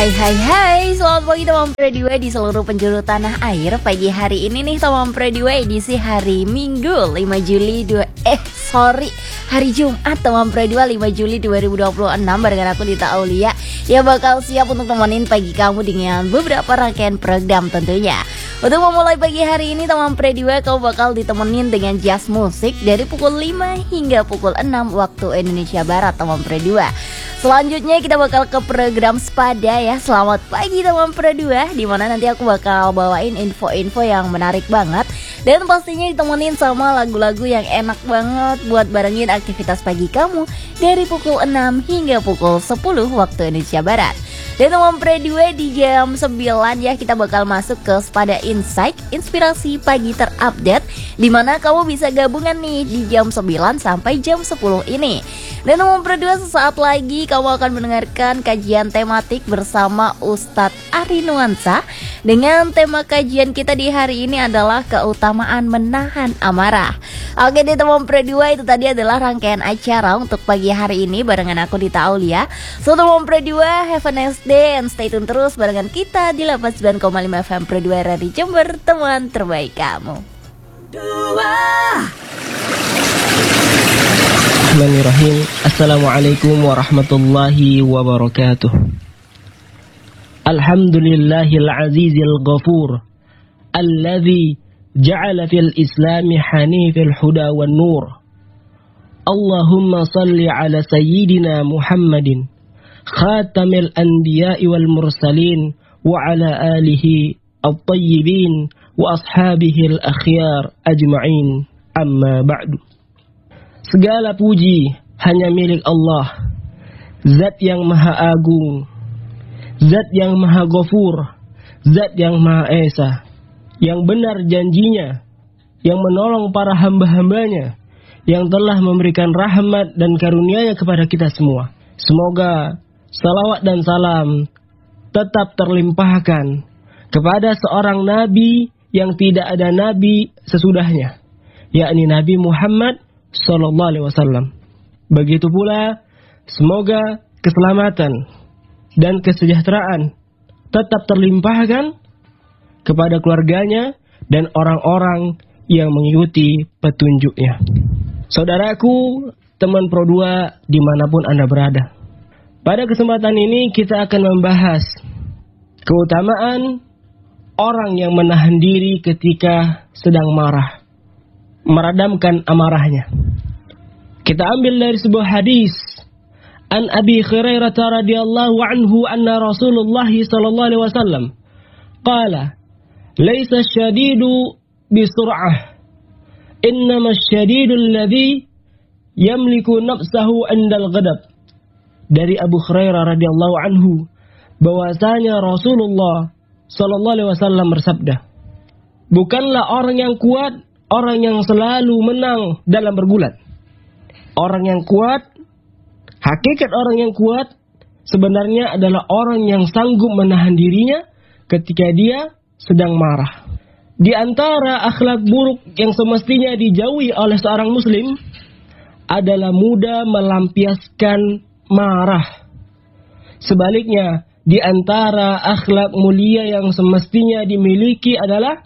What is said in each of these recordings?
Hai, selamat pagi teman Prediwe di seluruh penjuru tanah air. Pagi hari ini nih teman Prediwe, edisi hari Minggu 5 Juli hari Jumat teman Prediwe 5 Juli 2026. Barengan aku Dita Aulia yang bakal siap untuk nemenin pagi kamu dengan beberapa rangkaian program tentunya. Untuk memulai pagi hari ini teman Prediwe, kamu bakal ditemenin dengan jazz musik dari pukul 5 hingga pukul 6 waktu Indonesia Barat teman Prediwe. Selanjutnya kita bakal ke program Sepada ya. Selamat pagi teman Prediwe, dimana nanti aku bakal bawain info-info yang menarik banget, dan pastinya ditemenin sama lagu-lagu yang enak banget buat barengin aktivitas pagi kamu dari pukul 6 hingga pukul 10 waktu Indonesia Barat. Dan teman Prediwe, di jam 9 ya kita bakal masuk ke Sepada Insight, inspirasi pagi terupdate, dimana kamu bisa gabungan nih di jam 9 sampai jam 10 ini. Dan teman Prediwe, sesaat lagi kamu akan mendengarkan kajian tematik bersama Ustadz Ari Nuansa. Dengan tema kajian kita di hari ini adalah keutamaan menahan amarah. Oke deh teman Prediwe, itu tadi adalah rangkaian acara untuk pagi hari ini barengan aku Dita Aulia. So teman Prediwe, have a nice day and stay tune terus barengan kita di 89,5 FM Prediwe Radio Jember, teman terbaik kamu. Bismillahirrahmanirrahim. Assalamualaikum warahmatullahi wabarakatuh. Alhamdulillahil azizil ghafur alladzi ja'ala fil islami hanifil huda wan nur. Allahumma salli ala sayyidina Muhammadin khatamil anbiya'i wal mursalin wa ala alihi at-tayyibin wa ashabihi al-akhyar ajma'in, amma ba'du. Segala puji hanya milik Allah, Zat yang maha agung, Zat yang maha ghafur, Zat yang maha esa, yang benar janjinya, yang menolong para hamba-hambanya, yang telah memberikan rahmat dan karunia-Nya kepada kita semua. Semoga salawat dan salam tetap terlimpahkan kepada seorang nabi yang tidak ada nabi sesudahnya, yakni Nabi Muhammad Sallallahu Alaihi Wasallam. Begitu pula semoga keselamatan dan kesejahteraan tetap terlimpahkan kepada keluarganya dan orang-orang yang mengikuti petunjuknya. Saudaraku, teman Pro 2 dimanapun Anda berada, pada kesempatan ini kita akan membahas keutamaan orang yang menahan diri ketika sedang marah, meredamkan amarahnya. Kita ambil dari sebuah hadis an Abi Hurairah radhiyallahu anhu anna Rasulullah sallallahu alaihi wasallam qala laisa asyadidu bisur'ah innama asyadidu alladhi yamliku nafsahu 'indal ghadab. Dari Abu Hurairah radhiyallahu anhu bahwasanya Rasulullah sallallahu alaihi wasallam bersabda, bukanlah orang yang kuat orang yang selalu menang dalam bergulat. Orang yang kuat, hakikat orang yang kuat sebenarnya adalah orang yang sanggup menahan dirinya ketika dia sedang marah. Di antara akhlak buruk yang semestinya dijauhi oleh seorang muslim adalah mudah melampiaskan marah. Sebaliknya, di antara akhlak mulia yang semestinya dimiliki adalah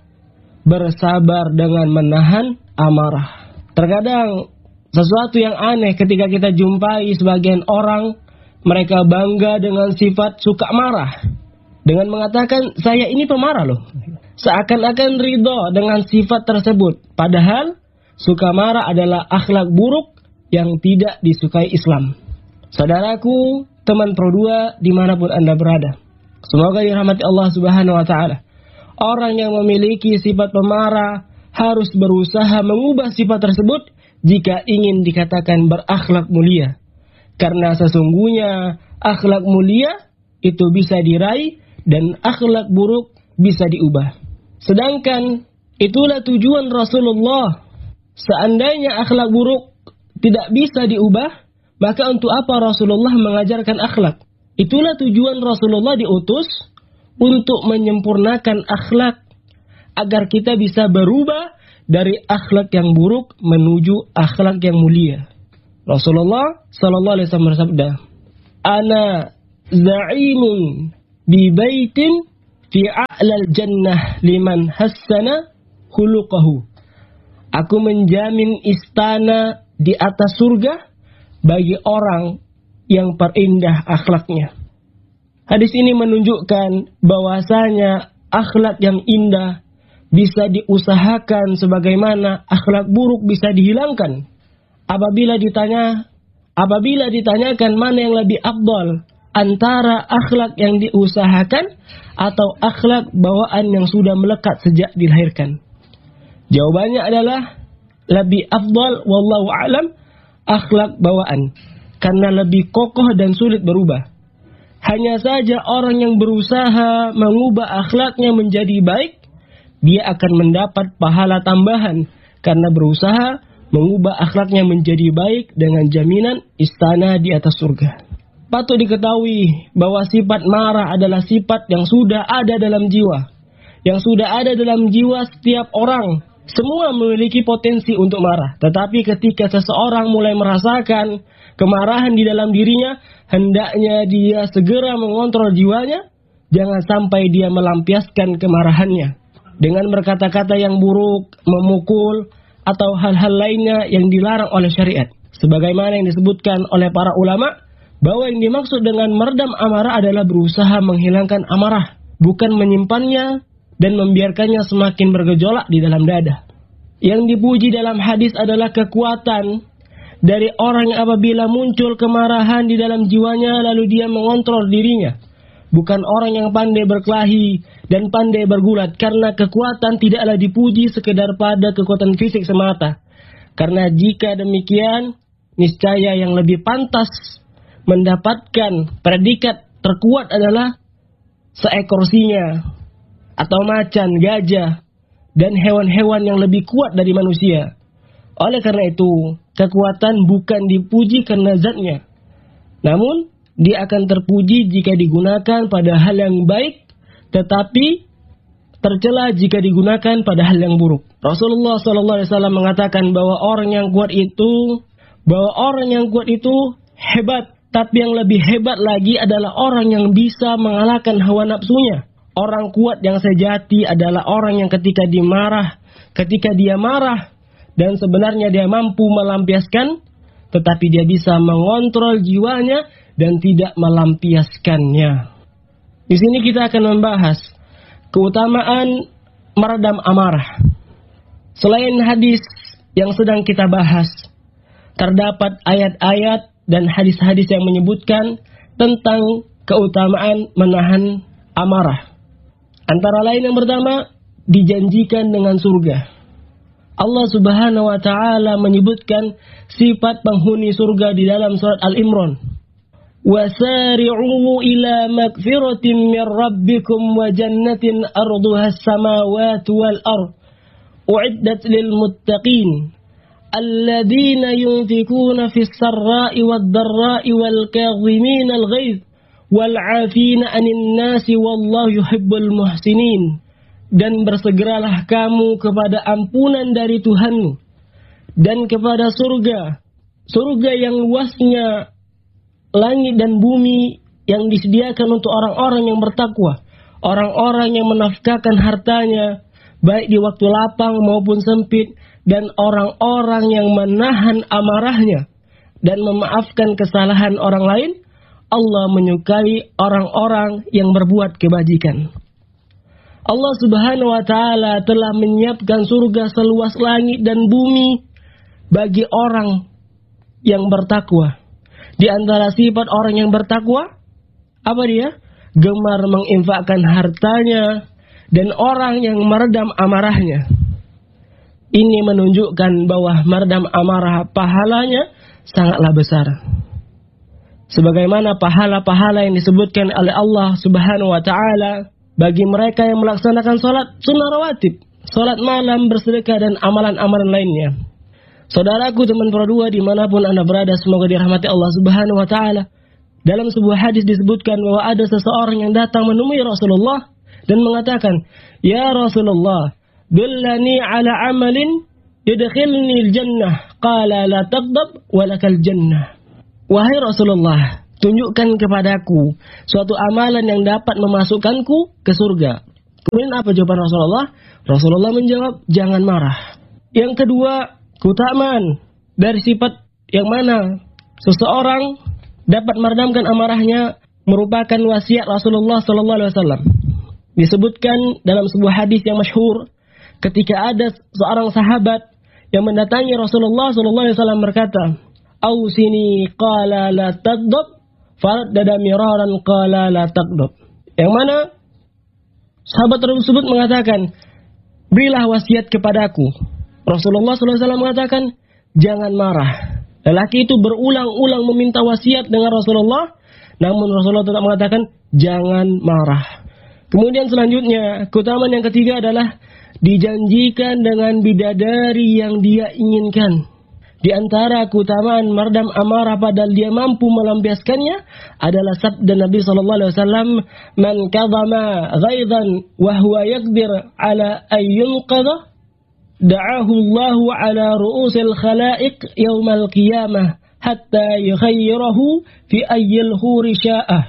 bersabar dengan menahan amarah. Terkadang sesuatu yang aneh ketika kita jumpai sebagian orang, mereka bangga dengan sifat suka marah, dengan mengatakan saya ini pemarah loh. Seakan-akan ridho dengan sifat tersebut. Padahal suka marah adalah akhlak buruk yang tidak disukai Islam. Saudaraku, teman Pro 2 dimanapun Anda berada, semoga dirahmati Allah Subhanahu wa Ta'ala. Orang yang memiliki sifat pemarah harus berusaha mengubah sifat tersebut jika ingin dikatakan berakhlak mulia. Karena sesungguhnya akhlak mulia itu bisa diraih dan akhlak buruk bisa diubah. Sedangkan itulah tujuan Rasulullah. Seandainya akhlak buruk tidak bisa diubah, maka untuk apa Rasulullah mengajarkan akhlak? Itulah tujuan Rasulullah diutus untuk menyempurnakan akhlak agar kita bisa berubah dari akhlak yang buruk menuju akhlak yang mulia. Rasulullah sallallahu alaihi wasallam bersabda, "Ana za'imun bi baitin fi a'lal jannah liman hassana khuluquhu. Aku menjamin istana di atas surga bagi orang yang perindah akhlaknya. Hadis ini menunjukkan bahwasanya akhlak yang indah bisa diusahakan sebagaimana akhlak buruk bisa dihilangkan. Apabila ditanyakan mana yang lebih afdal antara akhlak yang diusahakan atau akhlak bawaan yang sudah melekat sejak dilahirkan. Jawabannya adalah lebih afdal wallahu a'lam akhlak bawaan karena lebih kokoh dan sulit berubah. Hanya saja orang yang berusaha mengubah akhlaknya menjadi baik, dia akan mendapat pahala tambahan karena berusaha mengubah akhlaknya menjadi baik dengan jaminan istana di atas surga. Patut diketahui bahwa sifat marah adalah sifat yang sudah ada dalam jiwa. Yang sudah ada dalam jiwa setiap orang. Semua memiliki potensi untuk marah. Tetapi ketika seseorang mulai merasakan kemarahan di dalam dirinya, hendaknya dia segera mengontrol jiwanya. Jangan sampai dia melampiaskan kemarahannya dengan berkata-kata yang buruk, memukul, atau hal-hal lainnya yang dilarang oleh syariat. Sebagaimana yang disebutkan oleh para ulama, bahwa yang dimaksud dengan meredam amarah adalah berusaha menghilangkan amarah, bukan menyimpannya dan membiarkannya semakin bergejolak di dalam dada. Yang dipuji dalam hadis adalah kekuatan dari orang yang apabila muncul kemarahan di dalam jiwanya lalu dia mengontrol dirinya. Bukan orang yang pandai berkelahi dan pandai bergulat, karena kekuatan tidaklah dipuji sekedar pada kekuatan fisik semata. Karena jika demikian, niscaya yang lebih pantas mendapatkan predikat terkuat adalah seekor singa atau macan, gajah, dan hewan-hewan yang lebih kuat dari manusia. Oleh karena itu, kekuatan bukan dipuji karena zatnya, namun dia akan terpuji jika digunakan pada hal yang baik, tetapi tercela jika digunakan pada hal yang buruk. Rasulullah SAW mengatakan bahwa orang yang kuat itu hebat, tapi yang lebih hebat lagi adalah orang yang bisa mengalahkan hawa nafsunya. Orang kuat yang sejati adalah orang yang ketika dia marah dan sebenarnya dia mampu melampiaskan, tetapi dia bisa mengontrol jiwanya dan tidak melampiaskannya. Di sini kita akan membahas keutamaan meredam amarah. Selain hadis yang sedang kita bahas, terdapat ayat-ayat dan hadis-hadis yang menyebutkan tentang keutamaan menahan amarah. Antara lain yang pertama, dijanjikan dengan surga. Allah Subhanahu wa taala menyebutkan sifat penghuni surga di dalam surat Al-Imran. Wasari'u ila magfiratin min rabbikum wa jannatin arduha as-samawati wal ard u'iddat lil muttaqin alladzina yunfikuna fis sarra'i wad dharra'i wal kadhimina al ghaidh wal 'afina 'anil nasi wallahu yuhibbul muhsinin. Dan bersegeralah kamu kepada ampunan dari Tuhanmu dan kepada surga yang luasnya langit dan bumi yang disediakan untuk orang-orang yang bertakwa, orang-orang yang menafkahkan hartanya baik di waktu lapang maupun sempit, dan orang-orang yang menahan amarahnya dan memaafkan kesalahan orang lain. Allah menyukai orang-orang yang berbuat kebajikan. Allah Subhanahu wa taala telah menyiapkan surga seluas langit dan bumi bagi orang yang bertakwa. Di antara sifat orang yang bertakwa, apa dia? Gemar menginfakkan hartanya dan orang yang meredam amarahnya. Ini menunjukkan bahwa meredam amarah pahalanya sangatlah besar. Sebagaimana pahala-pahala yang disebutkan oleh Allah Subhanahu wa taala bagi mereka yang melaksanakan salat sunnah rawatib, salat malam, bersedekah, dan amalan-amalan lainnya. Saudaraku, teman perdua dimanapun Anda berada, semoga dirahmati Allah Subhanahu wa taala. Dalam sebuah hadis disebutkan bahwa ada seseorang yang datang menemui Rasulullah dan mengatakan, "Ya Rasulullah, dullani ala amalin yudkhilni al-jannah." Qala la taghdab wa lakal jannah. Wahai Rasulullah, tunjukkan kepadaku suatu amalan yang dapat memasukkanku ke surga. Kemudian apa jawaban Rasulullah? Rasulullah menjawab, jangan marah. Yang kedua, keutamaan dari sifat yang mana seseorang dapat meredamkan amarahnya merupakan wasiat Rasulullah SAW. Disebutkan dalam sebuah hadis yang masyhur, ketika ada seorang sahabat yang mendatangi Rasulullah SAW berkata, "Ausini qala la taghdab, faraddada miraran qala la taghdab." Yang mana sahabat tersebut mengatakan, "Berilah wasiat kepadaku." Rasulullah SAW mengatakan, "Jangan marah." Lelaki itu berulang-ulang meminta wasiat dengan Rasulullah, namun Rasulullah tetap mengatakan, "Jangan marah." Kemudian selanjutnya, keutamaan yang ketiga adalah dijanjikan dengan bidadari yang dia inginkan. Di antara keutamaan meredam amarah padahal dia mampu melampiaskannya adalah sabda Nabi sallallahu alaihi wasallam, "Man kadhama ghaidan wa huwa yaqdir ala ay yunqadha, da'ahu Allah ala ru'usil khalaiq yaumal qiyamah hatta yukhayyirahu fi ayyil huri sya'ah."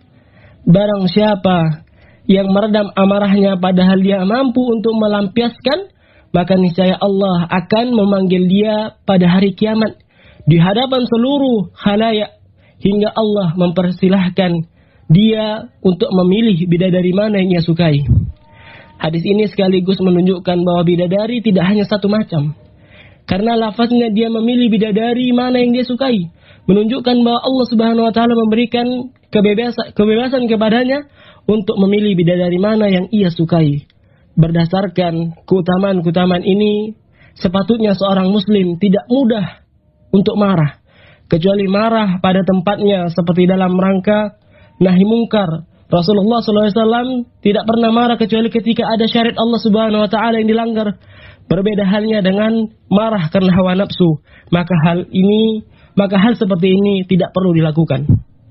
Barang siapa yang meredam amarahnya padahal dia mampu untuk melampiaskan, maka niscaya Allah akan memanggil dia pada hari kiamat di hadapan seluruh khalayak hingga Allah mempersilahkan dia untuk memilih bidadari mana yang ia sukai. Hadis ini sekaligus menunjukkan bahwa bidadari tidak hanya satu macam. Karena lafaznya dia memilih bidadari mana yang dia sukai, menunjukkan bahwa Allah Subhanahu wa taala memberikan kebebasan kepadanya untuk memilih bidadari mana yang ia sukai. Berdasarkan keutamaan-keutamaan ini, sepatutnya seorang muslim tidak mudah untuk marah, kecuali marah pada tempatnya seperti dalam rangka nahi mungkar. Rasulullah SAW tidak pernah marah kecuali ketika ada syariat Allah Subhanahu Wa Taala yang dilanggar. Berbeda halnya dengan marah karena hawa nafsu, maka hal seperti ini tidak perlu dilakukan.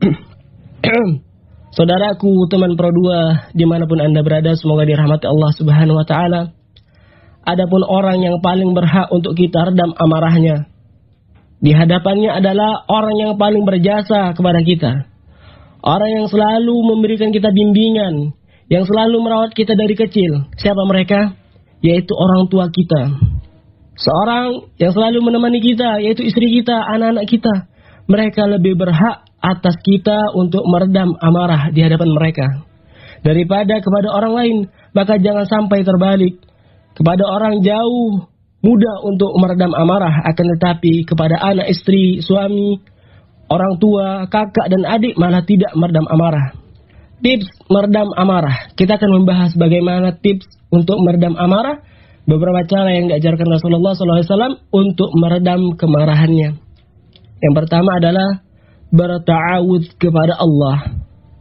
Saudaraku, teman Pro 2, dimanapun Anda berada, semoga dirahmati Allah Subhanahu Wa Taala. Adapun orang yang paling berhak untuk kita redam amarahnya di hadapannya adalah orang yang paling berjasa kepada kita, orang yang selalu memberikan kita bimbingan, yang selalu merawat kita dari kecil. Siapa mereka? Yaitu orang tua kita. Seorang yang selalu menemani kita, yaitu istri kita, anak-anak kita. Mereka lebih berhak atas kita untuk meredam amarah di hadapan mereka daripada kepada orang lain. Maka jangan sampai terbalik, kepada orang jauh mudah untuk meredam amarah, akan tetapi kepada anak, istri, suami, orang tua, kakak dan adik malah tidak meredam amarah. Tips meredam amarah. Kita akan membahas bagaimana tips untuk meredam amarah, beberapa cara yang diajarkan Rasulullah SAW untuk meredam kemarahannya. Yang pertama adalah berta'awudz kepada Allah.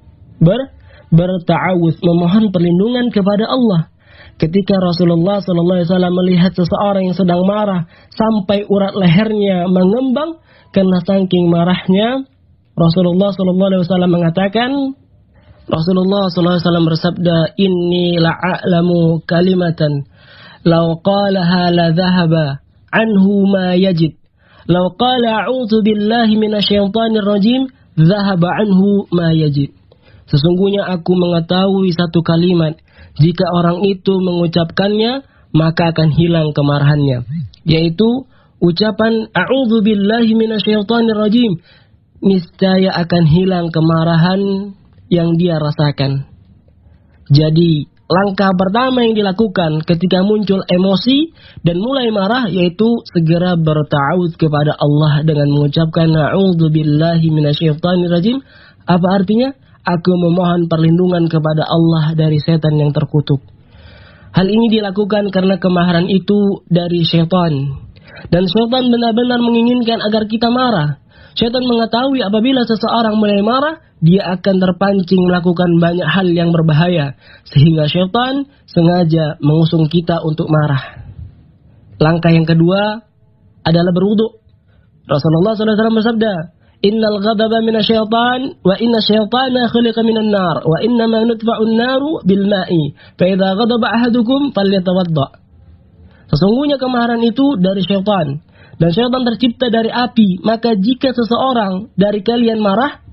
Berta'awudz, memohon perlindungan kepada Allah. Ketika Rasulullah SAW melihat seseorang yang sedang marah sampai urat lehernya mengembang karena saking marahnya, Rasulullah SAW mengatakan, Rasulullah SAW bersabda, "Inni la'alamu kalimatan law qalaha la dhahaba anhu ma yajid. Law qala a'udzu billahi minasyaitonir rajim, dhahaba anhu ma yajid." Sesungguhnya aku mengetahui satu kalimat, jika orang itu mengucapkannya, maka akan hilang kemarahannya, yaitu ucapan a'udzu billahi minasyaitonir rajim. Niscaya akan hilang kemarahan yang dia rasakan. Jadi langkah pertama yang dilakukan ketika muncul emosi dan mulai marah, yaitu segera berta'awudz kepada Allah dengan mengucapkan a'udzu billahi minasyaitonir rajim. Apa artinya? Aku memohon perlindungan kepada Allah dari setan yang terkutuk. Hal ini dilakukan karena kemarahan itu dari syaitan. Dan syaitan benar-benar menginginkan agar kita marah. Syaitan mengetahui apabila seseorang mulai marah, dia akan terpancing melakukan banyak hal yang berbahaya, sehingga syaitan sengaja mengusung kita untuk marah. Langkah yang kedua adalah berwudu. Rasulullah SAW bersabda, "Innal ghadaba minasyaitan wa inna syaitana khuliqa minan nar wa innama nutfa'un naru bil ma'i fa idza ghadaba ahadukum falyatawadda." Sesungguhnya kemarahan itu dari syaitan dan syaitan tercipta dari api, maka jika seseorang dari kalian marah,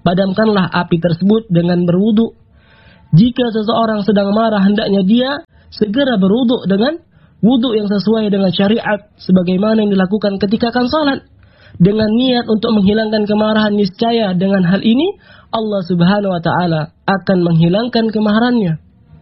padamkanlah api tersebut dengan berwudu. Jika seseorang sedang marah, hendaknya dia segera berwudu dengan wudu yang sesuai dengan syariat, sebagaimana yang dilakukan ketika akan salat, dengan niat untuk menghilangkan kemarahan. Niscaya dengan hal ini Allah Subhanahu wa taala akan menghilangkan kemarahannya.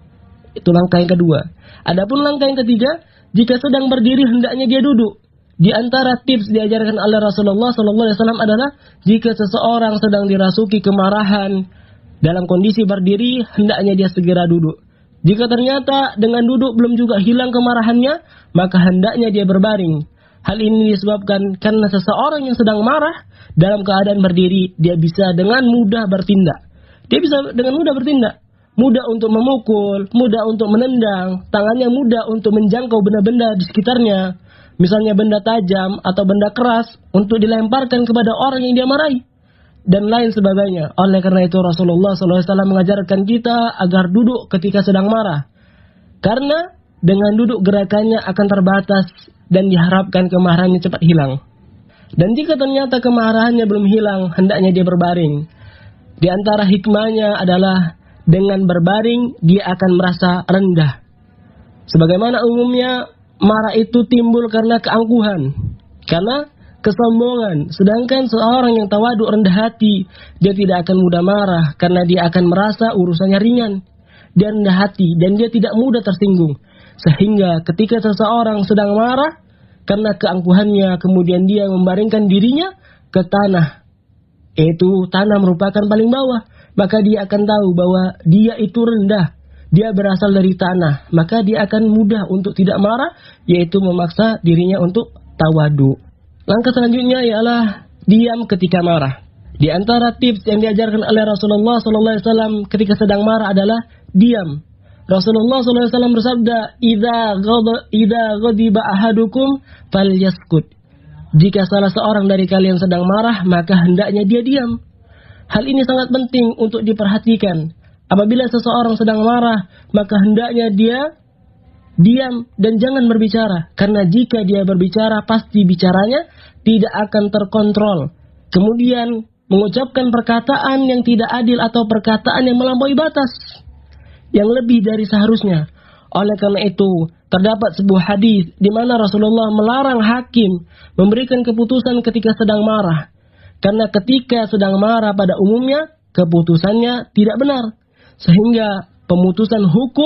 Itu langkah yang kedua. Adapun langkah yang ketiga, jika sedang berdiri hendaknya dia duduk. Di antara tips diajarkan oleh Rasulullah SAW adalah jika seseorang sedang dirasuki kemarahan dalam kondisi berdiri, hendaknya dia segera duduk. Jika ternyata dengan duduk belum juga hilang kemarahannya, maka hendaknya dia berbaring. Hal ini disebabkan karena seseorang yang sedang marah dalam keadaan berdiri, dia bisa dengan mudah bertindak. Dia bisa dengan mudah bertindak. Mudah untuk memukul, mudah untuk menendang, tangannya mudah untuk menjangkau benda-benda di sekitarnya. Misalnya benda tajam atau benda keras untuk dilemparkan kepada orang yang dia marahi. Dan lain sebagainya. Oleh karena itu Rasulullah SAW mengajarkan kita agar duduk ketika sedang marah. Karena dengan duduk gerakannya akan terbatas dan diharapkan kemarahannya cepat hilang. Dan jika ternyata kemarahannya belum hilang, hendaknya dia berbaring. Di antara hikmahnya adalah dengan berbaring dia akan merasa rendah. Sebagaimana umumnya marah itu timbul karena keangkuhan, karena kesombongan. Sedangkan seorang yang tawadu, rendah hati, dia tidak akan mudah marah karena dia akan merasa urusannya ringan. Dia rendah hati dan dia tidak mudah tersinggung. Sehingga ketika seseorang sedang marah karena keangkuhannya, kemudian dia membaringkan dirinya ke tanah, yaitu tanah merupakan paling bawah, maka dia akan tahu bahwa dia itu rendah, dia berasal dari tanah, maka dia akan mudah untuk tidak marah, yaitu memaksa dirinya untuk tawadu. Langkah selanjutnya ialah diam ketika marah. Di antara tips yang diajarkan oleh Rasulullah SAW ketika sedang marah adalah diam. Rasulullah SAW bersabda, "Idza ghadiba ahadukum falyaskut." Jika salah seorang dari kalian sedang marah, maka hendaknya dia diam. Hal ini sangat penting untuk diperhatikan. Apabila seseorang sedang marah, maka hendaknya dia diam dan jangan berbicara. Karena jika dia berbicara, pasti bicaranya tidak akan terkontrol. Kemudian mengucapkan perkataan yang tidak adil atau perkataan yang melampaui batas, yang lebih dari seharusnya. Oleh karena itu, terdapat sebuah hadis di mana Rasulullah melarang hakim memberikan keputusan ketika sedang marah. Karena ketika sedang marah pada umumnya, keputusannya tidak benar. Sehingga pemutusan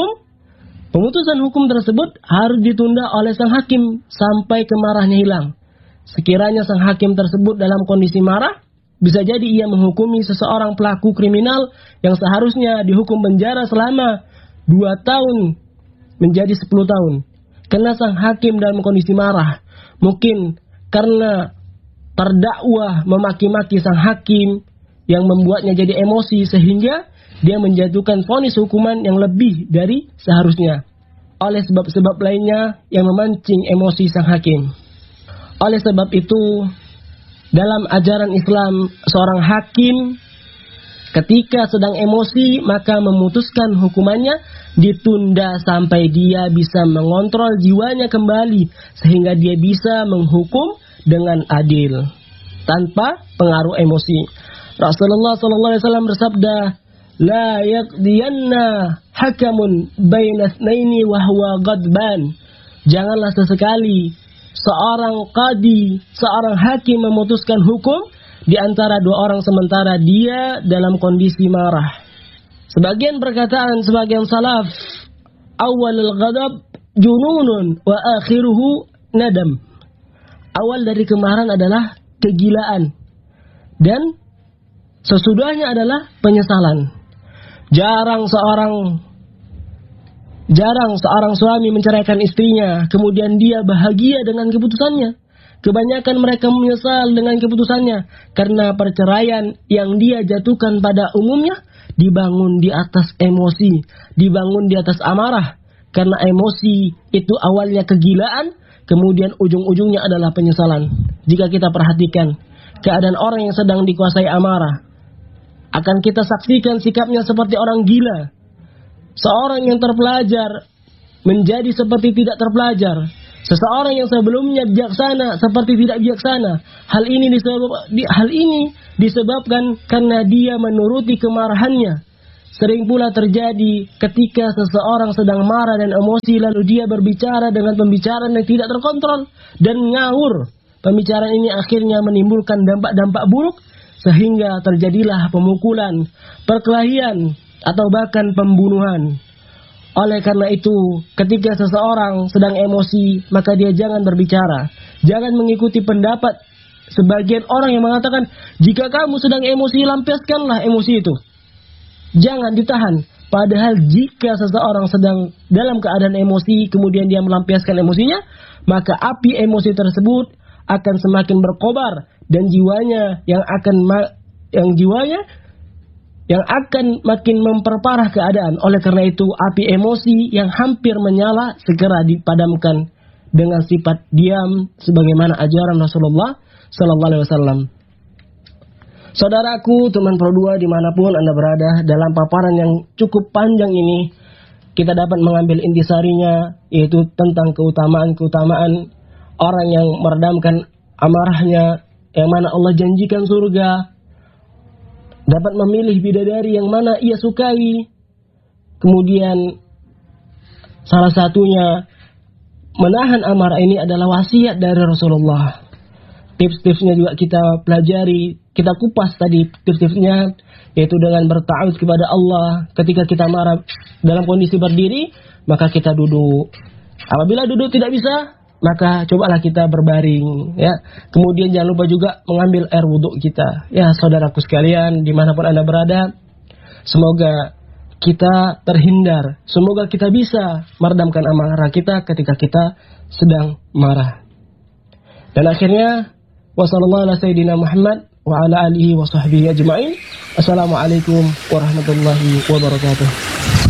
hukum tersebut harus ditunda oleh sang hakim sampai kemarahannya hilang. Sekiranya sang hakim tersebut dalam kondisi marah, bisa jadi ia menghukumi seseorang pelaku kriminal yang seharusnya dihukum penjara selama 2 tahun menjadi 10 tahun. Karena sang hakim dalam kondisi marah, mungkin karena terdakwa memaki-maki sang hakim yang membuatnya jadi emosi, sehingga dia menjatuhkan vonis hukuman yang lebih dari seharusnya oleh sebab-sebab lainnya yang memancing emosi sang hakim. Oleh sebab itu, dalam ajaran Islam, seorang hakim ketika sedang emosi maka memutuskan hukumannya ditunda sampai dia bisa mengontrol jiwanya kembali, sehingga dia bisa menghukum dengan adil tanpa pengaruh emosi. Rasulullah SAW bersabda, "La yaqdiyanna hakamun baina itsnaini wa huwa ghadban." Janganlah sesekali seorang qadi, seorang hakim memutuskan hukum di antara 2 orang sementara dia dalam kondisi marah. Sebagian perkataan sebagian salaf, awalul ghadab jununun wa akhiruhu nadam. Awal dari kemarahan adalah kegilaan dan sesudahnya adalah penyesalan. Jarang seorang suami menceraikan istrinya, kemudian dia bahagia dengan keputusannya. Kebanyakan mereka menyesal dengan keputusannya, karena perceraian yang dia jatuhkan pada umumnya dibangun di atas emosi, dibangun di atas amarah. Karena emosi itu awalnya kegilaan, kemudian ujung-ujungnya adalah penyesalan. Jika kita perhatikan keadaan orang yang sedang dikuasai amarah, akan kita saksikan sikapnya seperti orang gila. Seorang yang terpelajar menjadi seperti tidak terpelajar. Seseorang yang sebelumnya bijaksana seperti tidak bijaksana. Hal ini disebabkan karena dia menuruti kemarahannya. Sering pula terjadi ketika seseorang sedang marah dan emosi lalu dia berbicara dengan pembicaraan yang tidak terkontrol dan ngawur. Pembicaraan ini akhirnya menimbulkan dampak-dampak buruk sehingga terjadilah pemukulan, perkelahian atau bahkan pembunuhan. Oleh karena itu, ketika seseorang sedang emosi, maka dia jangan berbicara. Jangan mengikuti pendapat sebagian orang yang mengatakan, jika kamu sedang emosi, lampiaskanlah emosi itu. Jangan ditahan. Padahal jika seseorang sedang dalam keadaan emosi, kemudian dia melampiaskan emosinya, maka api emosi tersebut akan semakin berkobar dan jiwanya yang akan makin memperparah keadaan. Oleh karena itu, api emosi yang hampir menyala segera dipadamkan dengan sifat diam sebagaimana ajaran Rasulullah sallallahu alaihi wasallam. Saudaraku, teman Pro 2 dimanapun Anda berada, dalam paparan yang cukup panjang ini kita dapat mengambil intisarinya, yaitu tentang keutamaan-keutamaan orang yang meredamkan amarahnya, yang mana Allah janjikan surga, dapat memilih bidadari yang mana ia sukai. Kemudian salah satunya menahan amarah ini adalah wasiat dari Rasulullah. Tips-tipsnya juga kita pelajari, kita kupas tadi tips-tipsnya, yaitu dengan berta'awudz kepada Allah. Ketika kita marah dalam kondisi berdiri, maka kita duduk. Apabila duduk tidak bisa, maka cobalah kita berbaring, ya. Kemudian jangan lupa juga mengambil air wudhu kita. Ya, saudaraku sekalian, dimanapun Anda berada, semoga kita terhindar. Semoga kita bisa meredamkan amarah kita ketika kita sedang marah. Dan akhirnya, wassalamualaikum ala sayyidina Muhammad wa ala alihi wa sahbihi ajma'in. Assalamualaikum warahmatullahi wabarakatuh.